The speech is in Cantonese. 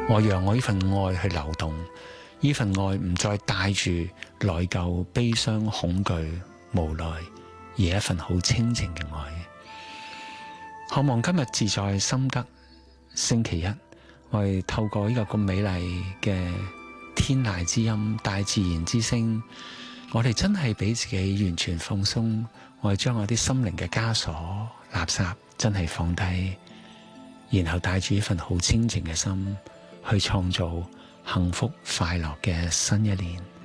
我讓我呢份愛去流動，呢份愛唔再帶住內疚、悲傷、恐懼、無奈，而係一份好清靜嘅愛。渴望今日自在心得星期一，我哋透過呢個咁美麗嘅天籟之音、大自然之聲，我哋真係俾自己完全放鬆，我哋將我啲心靈嘅枷鎖、垃圾真係放低，然後帶住一份好清靜嘅心去創造幸福快樂嘅新一年。